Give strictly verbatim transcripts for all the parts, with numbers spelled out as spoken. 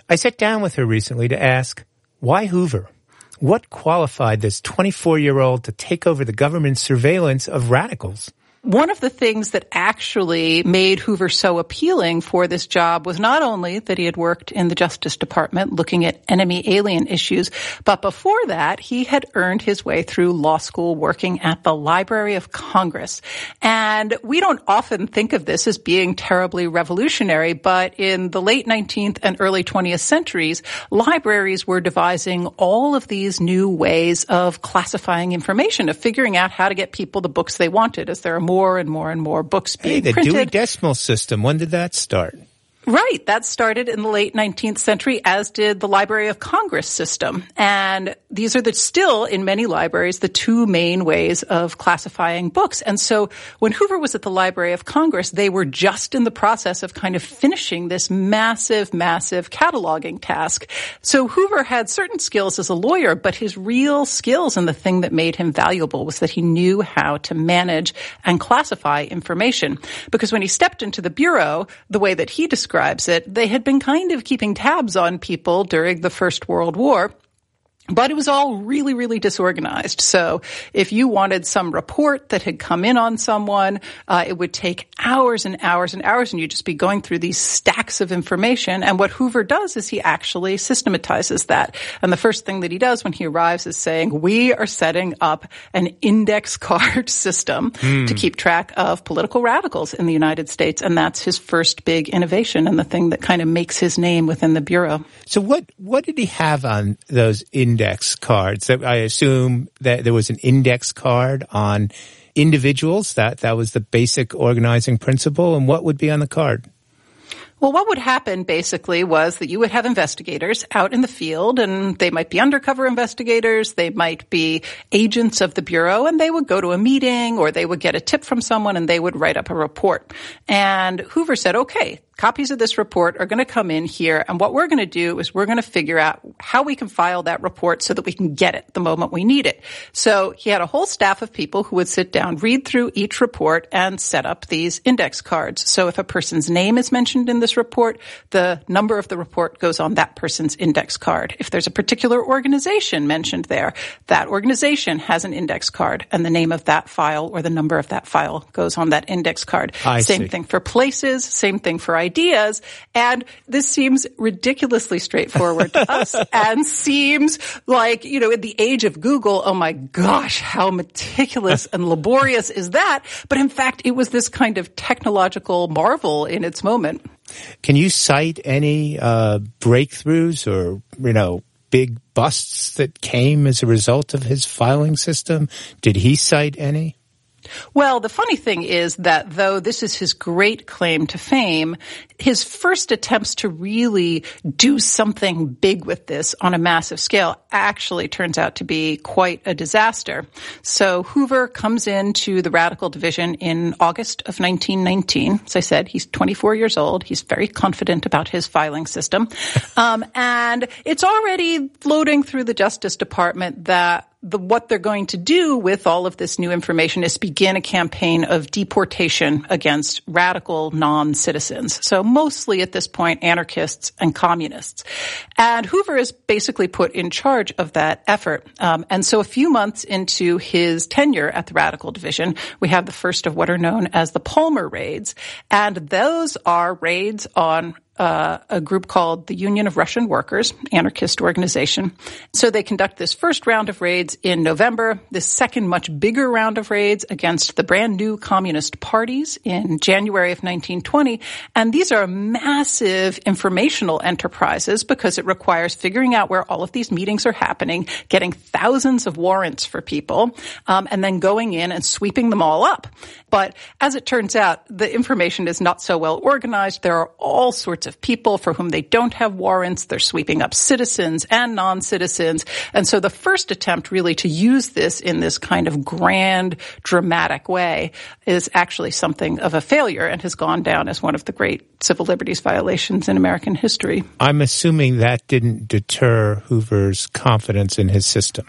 I sat down with her recently to ask, why Hoover? What qualified this twenty-four-year-old to take over the government's surveillance of radicals? One of the things that actually made Hoover so appealing for this job was not only that he had worked in the Justice Department looking at enemy alien issues, but before that, he had earned his way through law school working at the Library of Congress. And we don't often think of this as being terribly revolutionary, but in the late nineteenth and early twentieth centuries, libraries were devising all of these new ways of classifying information, of figuring out how to get people the books they wanted, as there are more and more and more books being hey, the printed. Dewey Decimal System, when did that start? Right. That started in the late nineteenth century, as did the Library of Congress system. And these are the, still, in many libraries, the two main ways of classifying books. And so when Hoover was at the Library of Congress, they were just in the process of kind of finishing this massive, massive cataloging task. So Hoover had certain skills as a lawyer, but his real skills and the thing that made him valuable was that he knew how to manage and classify information. Because when he stepped into the Bureau, the way that he described it, they had been kind of keeping tabs on people during the First World War. But it was all really, really disorganized. So if you wanted some report that had come in on someone, uh, it would take hours and hours and hours, and you'd just be going through these stacks of information. And what Hoover does is he actually systematizes that. And the first thing that he does when he arrives is saying, we are setting up an index card system mm. to keep track of political radicals in the United States. And that's his first big innovation and the thing that kind of makes his name within the Bureau. So what, what did he have on those index Index cards? I assume that there was an index card on individuals. That that was the basic organizing principle. And what would be on the card? Well, what would happen basically was that you would have investigators out in the field, and they might be undercover investigators, they might be agents of the Bureau, and they would go to a meeting or they would get a tip from someone and they would write up a report. And Hoover said, okay, copies of this report are going to come in here, and what we're going to do is we're going to figure out how we can file that report so that we can get it the moment we need it. So he had a whole staff of people who would sit down, read through each report, and set up these index cards. So if a person's name is mentioned in this report, the number of the report goes on that person's index card. If there's a particular organization mentioned there, that organization has an index card, and the name of that file or the number of that file goes on that index card. I same see. thing for places, same thing for ideas. And this seems ridiculously straightforward to us and seems like, you know, in the age of Google, oh my gosh, how meticulous and laborious is that? But in fact, it was this kind of technological marvel in its moment. Can you cite any uh, breakthroughs or, you know, big busts that came as a result of his filing system? Did he cite any? Well, the funny thing is that though this is his great claim to fame, his first attempts to really do something big with this on a massive scale actually turns out to be quite a disaster. So Hoover comes into the Radical Division in August of nineteen nineteen. As I said, he's twenty-four years old. He's very confident about his filing system. Um, and it's already floating through the Justice Department that The, what they're going to do with all of this new information is begin a campaign of deportation against radical non-citizens. So mostly at this point, anarchists and communists. And Hoover is basically put in charge of that effort. Um, and so a few months into his tenure at the Radical Division, we have the first of what are known as the Palmer Raids. And those are raids on Uh, a group called the Union of Russian Workers, anarchist organization. So they conduct this first round of raids in November, this second much bigger round of raids against the brand new communist parties in January of nineteen twenty. And these are massive informational enterprises because it requires figuring out where all of these meetings are happening, getting thousands of warrants for people, um, and then going in and sweeping them all up. But as it turns out, the information is not so well organized. There are all sorts of people for whom they don't have warrants. They're sweeping up citizens and non-citizens. And so the first attempt really to use this in this kind of grand, dramatic way is actually something of a failure and has gone down as one of the great civil liberties violations in American history. I'm assuming that didn't deter Hoover's confidence in his system.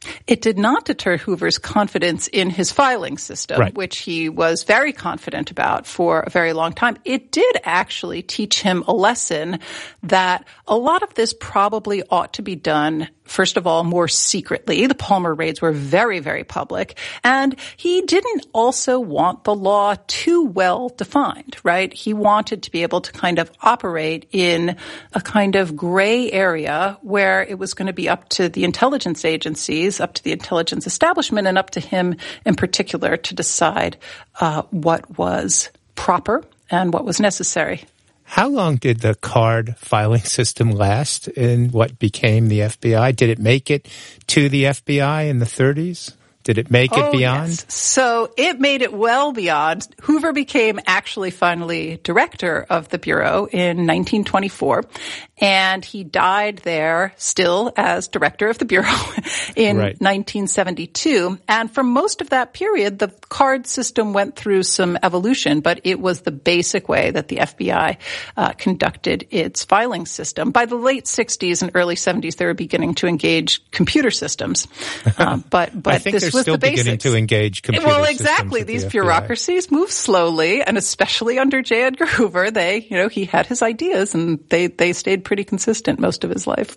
It did not deter Hoover's confidence in his filing system, right. which he was very confident about for a very long time. It did actually teach him a lesson that a lot of this probably ought to be done, first of all, more secretly. The Palmer raids were very, very public. And he didn't also want the law too well defined, right? He wanted to be able to kind of operate in a kind of gray area where it was going to be up to the intelligence agencies, up to the intelligence establishment, and up to him in particular to decide uh, what was proper and what was necessary. How long did the card filing system last in what became the F B I? Did it make it to the F B I in the thirties? Did it make oh, it beyond? Yes. So it made it well beyond. Hoover became actually finally director of the Bureau in nineteen twenty-four, and he died there still as director of the Bureau in right. nineteen seventy-two. And for most of that period, the card system went through some evolution, but it was the basic way that the F B I uh, conducted its filing system. By the late sixties and early seventies, they were beginning to engage computer systems. Um, but but I think this they're was still the basics. beginning to engage computer well, systems. Well, exactly. These the bureaucracies move slowly, and especially under J. Edgar Hoover, they, you know, he had his ideas, and they, they stayed pretty consistent most of his life.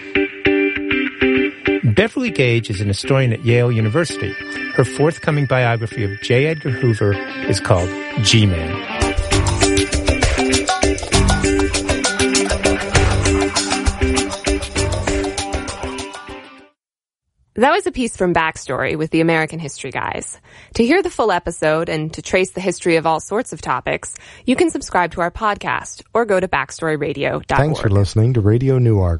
Beverly Gage is an historian at Yale University. Her forthcoming biography of J. Edgar Hoover is called G-Man. That was a piece from Backstory with the American History Guys. To hear the full episode and to trace the history of all sorts of topics, you can subscribe to our podcast or go to backstory radio dot org. Thanks for listening to Radio Newark.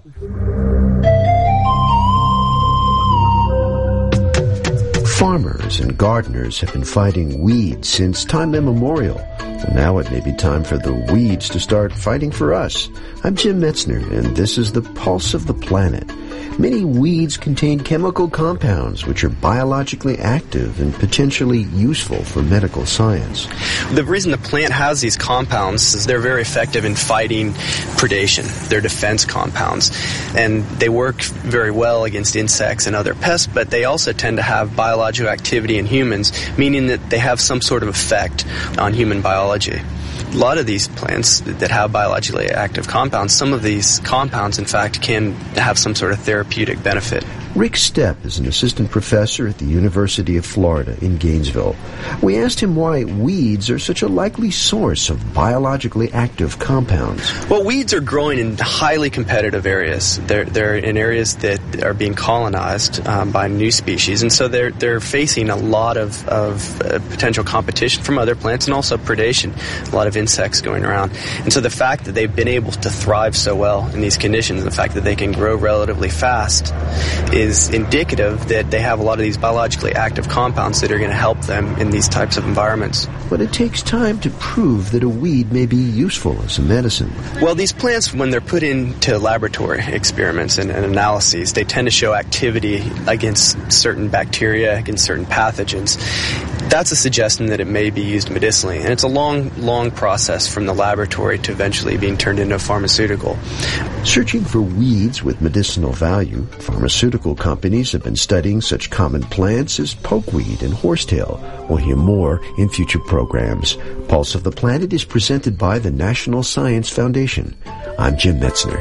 Farmers and gardeners have been fighting weeds since time immemorial. Well, now it may be time for the weeds to start fighting for us. I'm Jim Metzner, and this is the Pulse of the Planet. Many weeds contain chemical compounds which are biologically active and potentially useful for medical science. The reason the plant has these compounds is they're very effective in fighting predation. They're defense compounds, and they work very well against insects and other pests, but they also tend to have biological activity in humans, meaning that they have some sort of effect on human biology. A lot of these plants that have biologically active compounds, some of these compounds, in fact, can have some sort of therapeutic benefit. Rick Stepp is an assistant professor at the University of Florida in Gainesville. We asked him why weeds are such a likely source of biologically active compounds. Well, weeds are growing in highly competitive areas. They're, they're in areas that are being colonized um, by new species, and so they're they're facing a lot of, of uh, potential competition from other plants and also predation, a lot of insects going around. And so the fact that they've been able to thrive so well in these conditions, and the fact that they can grow relatively fast, is indicative that they have a lot of these biologically active compounds that are going to help them in these types of environments. But it takes time to prove that a weed may be useful as a medicine. Well, these plants, when they're put into laboratory experiments and, and analyses, they tend to show activity against certain bacteria, against certain pathogens. That's a suggestion that it may be used medicinally. And it's a long, long process from the laboratory to eventually being turned into a pharmaceutical. Searching for weeds with medicinal value, pharmaceutical companies have been studying such common plants as pokeweed and horsetail. We'll hear more in future programs. Pulse of the Planet is presented by the National Science Foundation. I'm Jim Metzner.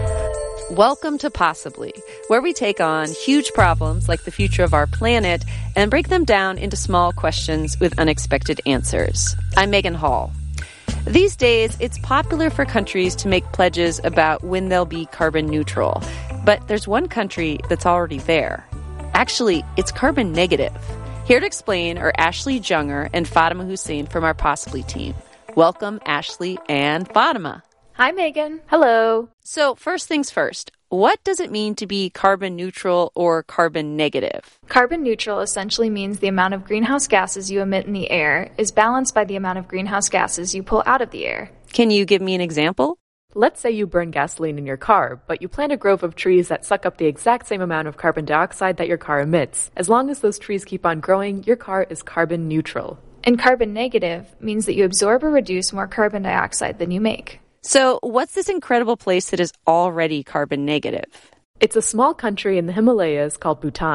Welcome to Possibly, where we take on huge problems like the future of our planet and break them down into small questions with unexpected answers. I'm Megan Hall. These days, it's popular for countries to make pledges about when they'll be carbon neutral. But there's one country that's already there. Actually, it's carbon negative. Here to explain are Ashley Junger and Fatima Hussein from our Possibly team. Welcome, Ashley and Fatima. Hi, Megan. Hello. So first things first, what does it mean to be carbon neutral or carbon negative? Carbon neutral essentially means the amount of greenhouse gases you emit in the air is balanced by the amount of greenhouse gases you pull out of the air. Can you give me an example? Let's say you burn gasoline in your car, but you plant a grove of trees that suck up the exact same amount of carbon dioxide that your car emits. As long as those trees keep on growing, your car is carbon neutral. And carbon negative means that you absorb or reduce more carbon dioxide than you make. So what's this incredible place that is already carbon negative? It's a small country in the Himalayas called Bhutan.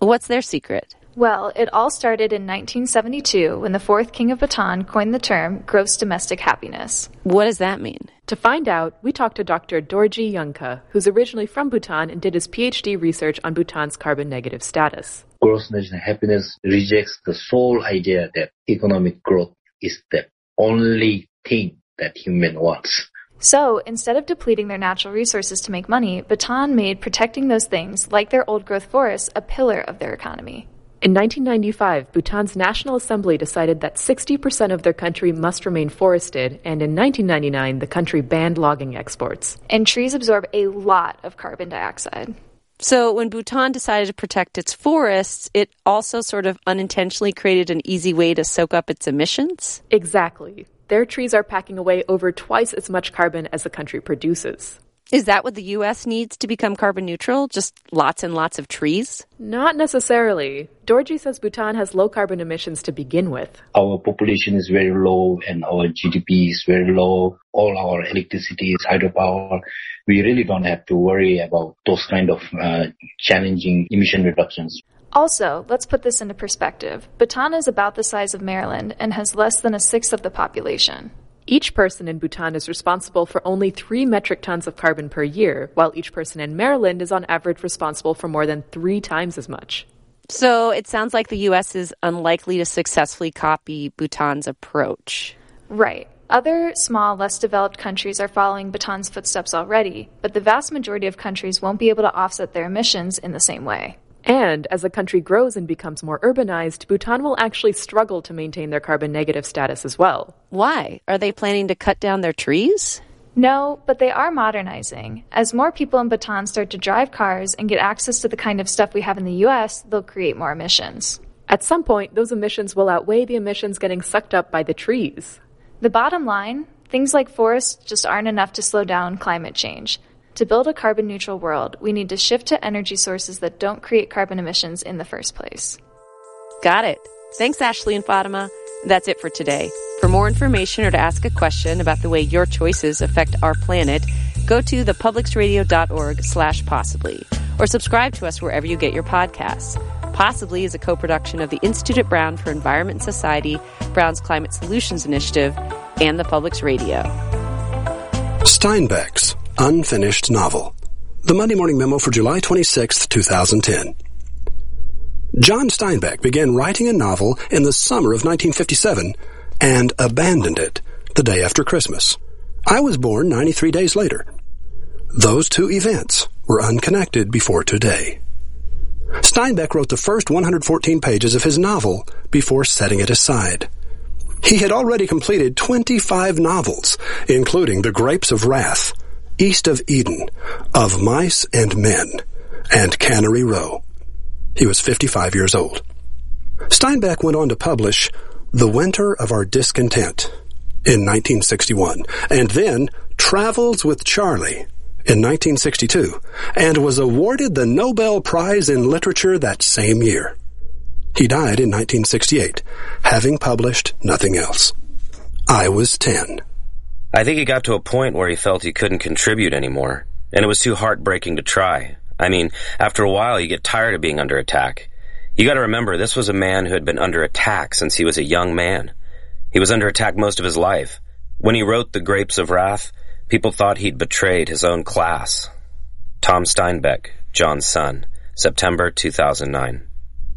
What's their secret? Well, it all started in nineteen seventy-two when the fourth king of Bhutan coined the term gross domestic happiness. What does that mean? To find out, we talked to Doctor Dorji Yungka, who's originally from Bhutan and did his P H D research on Bhutan's carbon negative status. Gross domestic happiness rejects the sole idea that economic growth is the only thing that human wants. So, instead of depleting their natural resources to make money, Bhutan made protecting those things, like their old-growth forests, a pillar of their economy. In nineteen ninety-five, Bhutan's National Assembly decided that sixty percent of their country must remain forested, and in nineteen ninety-nine, the country banned logging exports. And trees absorb a lot of carbon dioxide. So when Bhutan decided to protect its forests, it also sort of unintentionally created an easy way to soak up its emissions? Exactly. Their trees are packing away over twice as much carbon as the country produces. Is that what the U S needs to become carbon neutral? Just lots and lots of trees? Not necessarily. Dorji says Bhutan has low carbon emissions to begin with. Our population is very low and our G D P is very low. All our electricity is hydropower. We really don't have to worry about those kind of uh, challenging emission reductions. Also, let's put this into perspective. Bhutan is about the size of Maryland and has less than a sixth of the population. Each person in Bhutan is responsible for only three metric tons of carbon per year, while each person in Maryland is on average responsible for more than three times as much. So it sounds like the U S is unlikely to successfully copy Bhutan's approach. Right. Other small, less developed countries are following Bhutan's footsteps already, but the vast majority of countries won't be able to offset their emissions in the same way. And as the country grows and becomes more urbanized, Bhutan will actually struggle to maintain their carbon negative status as well. Why? Are they planning to cut down their trees? No, but they are modernizing. As more people in Bhutan start to drive cars and get access to the kind of stuff we have in the U S, they'll create more emissions. At some point, those emissions will outweigh the emissions getting sucked up by the trees. The bottom line, things like forests just aren't enough to slow down climate change. To build a carbon-neutral world, we need to shift to energy sources that don't create carbon emissions in the first place. Got it. Thanks, Ashley and Fatima. That's it for today. For more information or to ask a question about the way your choices affect our planet, go to thepublicsradio.org slash possibly, or subscribe to us wherever you get your podcasts. Possibly is a co-production of the Institute at Brown for Environment and Society, Brown's Climate Solutions Initiative, and the Publics Radio. Steinbeck's unfinished novel. The Monday Morning Memo for July twenty-sixth, twenty ten. John Steinbeck began writing a novel in the summer of nineteen fifty-seven and abandoned it the day after Christmas. I was born ninety-three days later. Those two events were unconnected before today. Steinbeck wrote the first one hundred fourteen pages of his novel before setting it aside. He had already completed twenty-five novels, including The Grapes of Wrath, East of Eden, Of Mice and Men, and Cannery Row. He was fifty-five years old. Steinbeck went on to publish The Winter of Our Discontent in nineteen sixty-one, and then Travels with Charlie in nineteen sixty-two, and was awarded the Nobel Prize in Literature that same year. He died in nineteen sixty-eight, having published nothing else. I was ten. I think he got to a point where he felt he couldn't contribute anymore, and it was too heartbreaking to try. I mean, after a while you get tired of being under attack. You gotta remember, this was a man who had been under attack since he was a young man. He was under attack most of his life. When he wrote The Grapes of Wrath, people thought he'd betrayed his own class. Tom Steinbeck, John's son, September two thousand nine.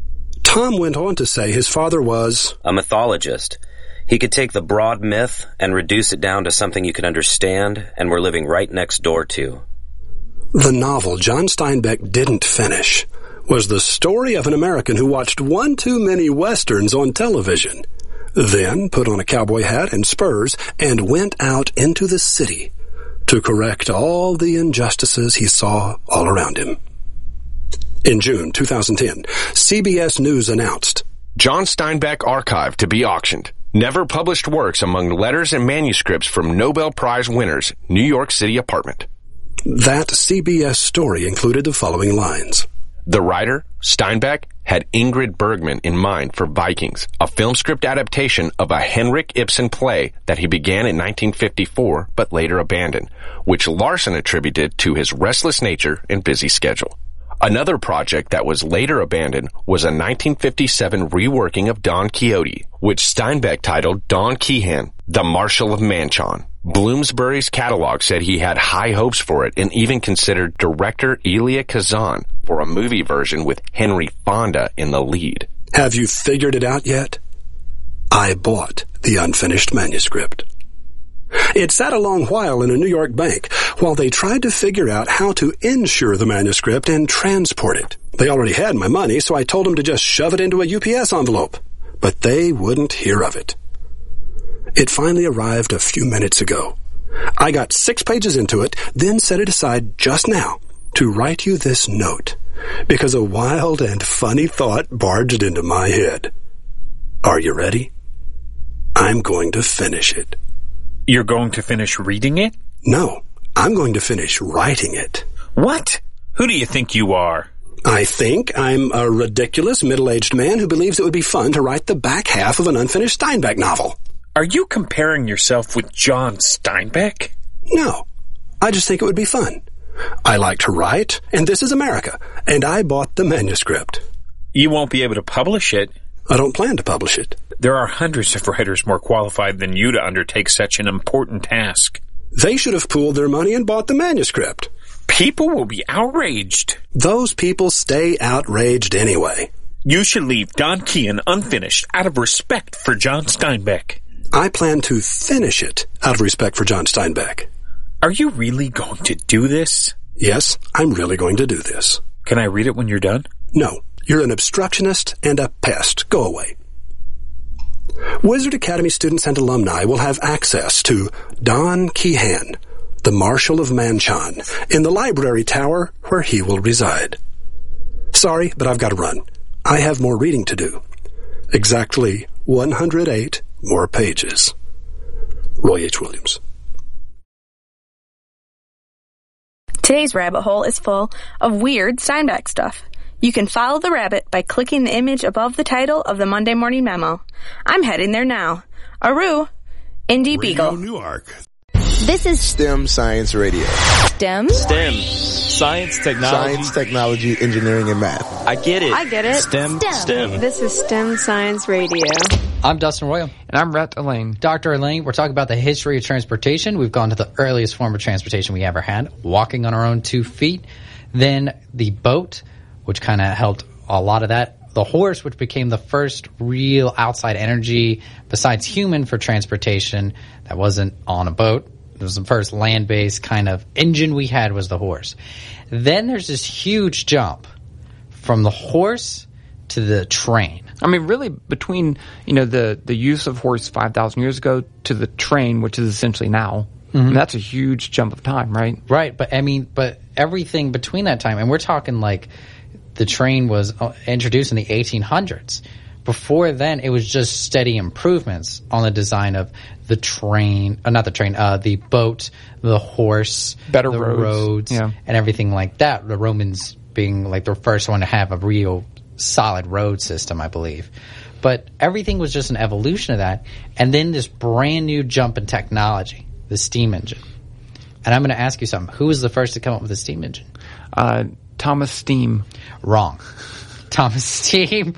Tom went on to say his father was a mythologist. He could take the broad myth and reduce it down to something you could understand and were living right next door to. The novel John Steinbeck didn't finish was the story of an American who watched one too many westerns on television, then put on a cowboy hat and spurs and went out into the city to correct all the injustices he saw all around him. In June two thousand ten, C B S News announced, John Steinbeck archive to be auctioned. Never published works among letters and manuscripts from Nobel Prize winners, New York City apartment. That C B S story included the following lines. The writer, Steinbeck, had Ingrid Bergman in mind for Vikings, a film script adaptation of a Henrik Ibsen play that he began in nineteen fifty-four but later abandoned, which Larson attributed to his restless nature and busy schedule. Another project that was later abandoned was a nineteen fifty-seven reworking of Don Quixote, which Steinbeck titled Don Quixote, the Marshal of Manchon. Bloomsbury's catalog said he had high hopes for it and even considered director Elia Kazan for a movie version with Henry Fonda in the lead. Have you figured it out yet? I bought the unfinished manuscript. It sat a long while in a New York bank while they tried to figure out how to insure the manuscript and transport it. They already had my money, so I told them to just shove it into a U P S envelope. But they wouldn't hear of it. It finally arrived a few minutes ago. I got six pages into it, then set it aside just now to write you this note, because a wild and funny thought barged into my head. Are you ready? I'm going to finish it. You're going to finish reading it? No, I'm going to finish writing it. What? Who do you think you are? I think I'm a ridiculous middle-aged man who believes it would be fun to write the back half of an unfinished Steinbeck novel. Are you comparing yourself with John Steinbeck? No, I just think it would be fun. I like to write, and this is America, and I bought the manuscript. You won't be able to publish it. I don't plan to publish it. There are hundreds of writers more qualified than you to undertake such an important task. They should have pooled their money and bought the manuscript. People will be outraged. Those people stay outraged anyway. You should leave Don Quixote unfinished out of respect for John Steinbeck. I plan to finish it out of respect for John Steinbeck. Are you really going to do this? Yes, I'm really going to do this. Can I read it when you're done? No. You're an obstructionist and a pest. Go away. Wizard Academy students and alumni will have access to Don Quixote, the Marshal of Manchon, in the library tower where he will reside. Sorry, but I've got to run. I have more reading to do. Exactly one hundred eight more pages. Roy H. Williams. Today's rabbit hole is full of weird Steinbeck stuff. You can follow the rabbit by clicking the image above the title of the Monday Morning Memo. I'm heading there now. Aru, Indy Beagle. Newark. This is STEM Science Radio. STEM? STEM. Science, technology. Science, technology, engineering, and math. I get it. I get it. STEM. STEM. STEM. This is STEM Science Radio. I'm Dustin Royal. And I'm Rhett Elaine. Doctor Elaine, we're talking about the history of transportation. We've gone to the earliest form of transportation we ever had, walking on our own two feet. Then the boat, which kind of helped a lot of that. The horse, which became the first real outside energy besides human for transportation that wasn't on a boat. It was the first land-based kind of engine we had was the horse. Then there's this huge jump from the horse to the train. I mean, really, between, you know, the, the use of horse five thousand years ago to the train, which is essentially now, mm-hmm. I mean, that's a huge jump of time, right? Right, but I mean, but everything between that time, and we're talking like the train was introduced in the eighteen hundreds. Before then, it was just steady improvements on the design of the train, uh, not the train, uh, the boat, the horse, better the roads, roads yeah. and everything like that. The Romans being like the first one to have a real solid road system, I believe. But everything was just an evolution of that. And then this brand new jump in technology, the steam engine. And I'm going to ask you something. Who was the first to come up with the steam engine? Uh, Thomas Steam. Wrong. Thomas Steam.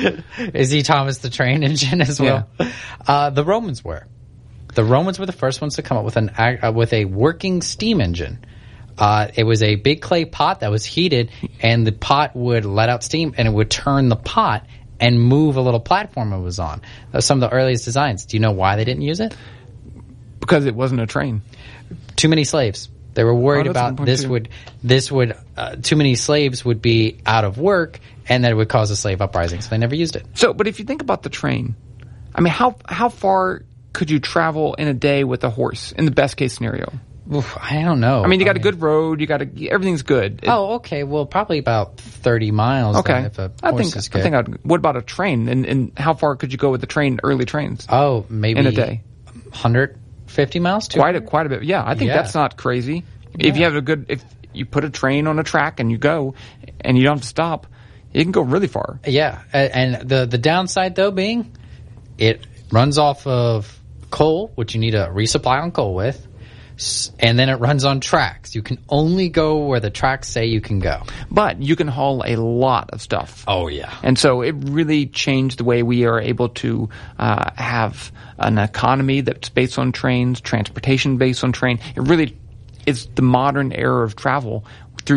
Is he Thomas the Train Engine as well? Yeah. Uh, the Romans were. The Romans were the first ones to come up with an uh, with a working steam engine. Uh, it was a big clay pot that was heated, and the pot would let out steam, and it would turn the pot and move a little platform it was on. That was some of the earliest designs. Do you know why they didn't use it? Because it wasn't a train. Too many slaves. They were worried oh, about this too. would this would uh, too many slaves would be out of work, and that it would cause a slave uprising. So they never used it. So, but if you think about the train, I mean, how how far could you travel in a day with a horse in the best case scenario? Oof, I don't know. I mean, you got I a mean, good road. You got a, everything's good. It, oh, okay. Well, probably about thirty miles. Okay. Then, if a I horse think. is good. I think. I'd, what about a train? And, and how far could you go with the train? Early trains. Oh, maybe in a day, one hundred fifty miles. Quite a quite a bit. Yeah, I think yeah. that's not crazy. Yeah. If you have a good, if you put a train on a track and you go, and you don't have to stop, you can go really far. Yeah, and the the downside though being, it runs off of coal, which you need a resupply on coal with. And then it runs on tracks. You can only go where the tracks say you can go. But you can haul a lot of stuff. Oh, yeah. And so it really changed the way we are able to uh, have an economy that's based on trains, transportation based on train. It really is the modern era of travel